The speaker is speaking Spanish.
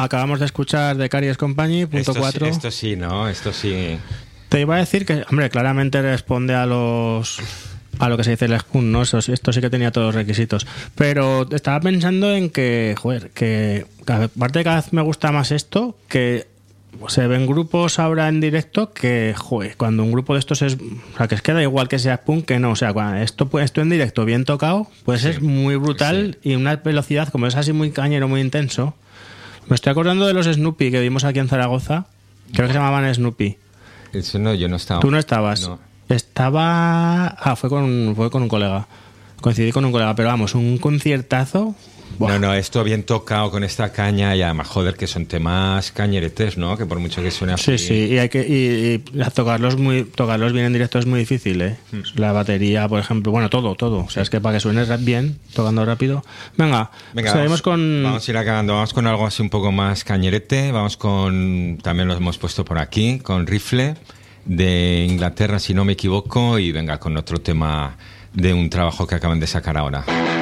acabamos de escuchar de Caries Company, punto 4. Esto sí, ¿no? Esto sí. Te iba a decir que, hombre, claramente responde a lo que se dice el Spoon, ¿no? Esto sí que tenía todos los requisitos. Pero estaba pensando en que, joder, que aparte de cada vez me gusta más esto, que se ven grupos ahora en directo que, joder, cuando un grupo de estos es... O sea, que es que da igual que sea Spoon que no. O sea, cuando esto en directo bien tocado puede ser muy brutal y una velocidad, como es así muy cañero, muy intenso. Me estoy acordando de los Snoopy que vimos aquí en Zaragoza. Creo que se llamaban Snoopy. Eso no, yo no estaba. ¿Tú no estabas? No. Estaba... fue con un colega. Coincidí con un colega, pero vamos, un conciertazo. Buah. No, esto bien tocado con esta caña y además, joder, que son temas cañeretes, ¿no? Que por mucho que suene así... Sí, y hay que y tocarlos bien en directo es muy difícil, ¿eh? La batería, por ejemplo, bueno, todo. O sea, es que para que suene bien, tocando rápido. Venga, seguimos vamos a ir acabando. Vamos con algo así un poco más cañerete. Vamos con... También lo hemos puesto por aquí, con Rifle, de Inglaterra, si no me equivoco. Y venga, con otro tema de un trabajo que acaban de sacar ahora.